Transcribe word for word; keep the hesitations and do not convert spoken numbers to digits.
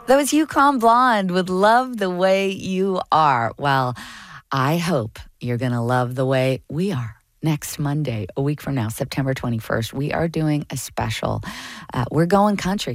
That was Yukon Blonde with Love the Way You Are. Well, I hope you're going to love the way we are. Next Monday, a week from now, September twenty-first, we are doing a special. Uh, we're going country.